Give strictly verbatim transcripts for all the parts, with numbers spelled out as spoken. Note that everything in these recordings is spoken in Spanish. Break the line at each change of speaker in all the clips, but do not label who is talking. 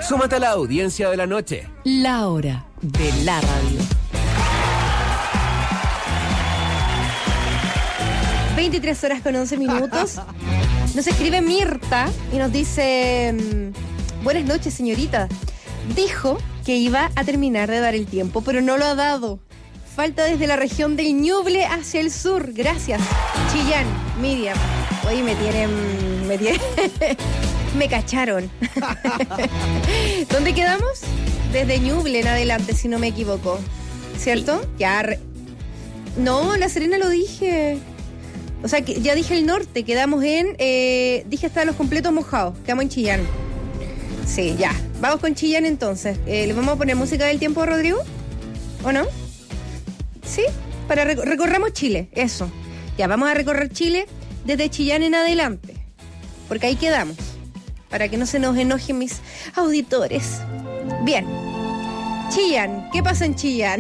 Súmate a la audiencia de la noche.
La hora de la radio.
veintitrés horas con once minutos. Nos escribe Mirta y nos dice: buenas noches, señorita. Dijo que iba a terminar de dar el tiempo, pero no lo ha dado. Falta desde la región del Ñuble hacia el sur. Gracias. Chillán, Miriam. Oye, me tienen... Me tienen... me cacharon. ¿Dónde quedamos? Desde Ñuble en adelante, si no me equivoco. ¿Cierto? Sí. Ya... Re... No, La Serena lo dije... O sea, que ya dije el norte, quedamos en... Eh, dije hasta los completos mojados, quedamos en Chillán. Sí, ya. Vamos con Chillán entonces. Eh, ¿Le vamos a poner música del tiempo a Rodrigo? ¿O no? Sí, para rec- recorramos Chile, eso. Ya, vamos a recorrer Chile desde Chillán en adelante. Porque ahí quedamos. Para que no se nos enojen mis auditores. Bien. Chillán, ¿qué pasa en Chillán?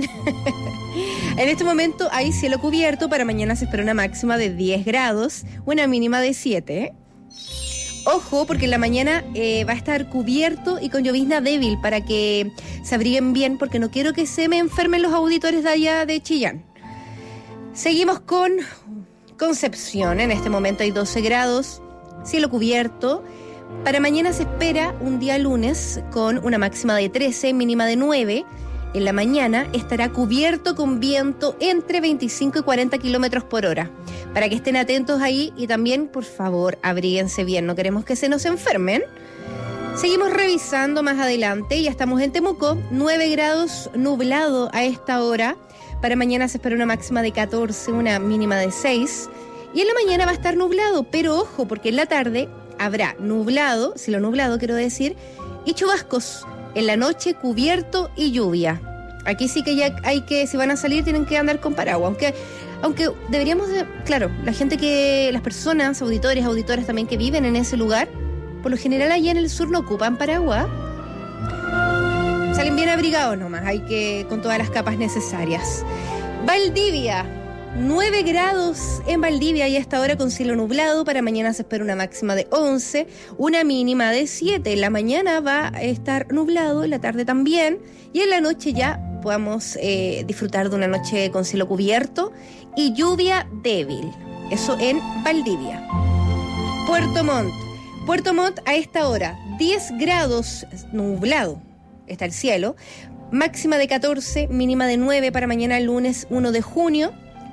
En este momento hay cielo cubierto. Para mañana se espera una máxima de diez grados, una mínima de siete. Ojo, porque en la mañana eh, va a estar cubierto y con llovizna débil para que se abriguen bien, porque no quiero que se me enfermen los auditores de allá de Chillán. Seguimos con Concepción. En este momento hay doce grados, cielo cubierto. Para mañana se espera un día lunes con una máxima de trece, mínima de nueve. En la mañana estará cubierto con viento entre veinticinco y cuarenta kilómetros por hora. Para que estén atentos ahí y también, por favor, abríguense bien. No queremos que se nos enfermen. Seguimos revisando más adelante. Ya estamos en Temuco. nueve grados, nublado a esta hora. Para mañana se espera una máxima de catorce, una mínima de seis. Y en la mañana va a estar nublado, pero ojo, porque en la tarde habrá nublado, cielo nublado quiero decir, y chubascos. En la noche cubierto y lluvia. Aquí sí que ya hay que, si van a salir, tienen que andar con paraguas. Aunque, aunque deberíamos de, claro, la gente que, las personas, auditores, auditoras también que viven en ese lugar, por lo general allá en el sur no ocupan paraguas. Salen bien abrigados nomás, hay que, con todas las capas necesarias. Valdivia. nueve grados en Valdivia y hasta ahora con cielo nublado. Para mañana se espera una máxima de once, una mínima de siete. En la mañana va a estar nublado, en la tarde también. Y en la noche ya podamos eh, disfrutar de una noche con cielo cubierto y lluvia débil. Eso en Valdivia. Puerto Montt. Puerto Montt a esta hora, diez grados nublado. Está el cielo. Máxima de catorce, mínima de nueve para mañana lunes uno de junio.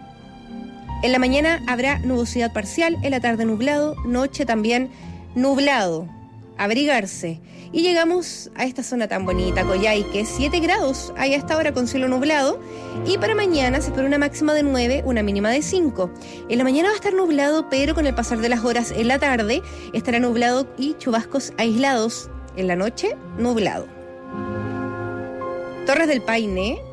En la mañana habrá nubosidad parcial, en la tarde nublado, noche también nublado. Abrigarse. Y llegamos a esta zona tan bonita, Coyhaique, siete grados, hay hasta ahora con cielo nublado. Y para mañana se espera una máxima de nueve, una mínima de cinco. En la mañana va a estar nublado, pero con el pasar de las horas en la tarde estará nublado y chubascos aislados. En la noche, nublado. Torres del Paine.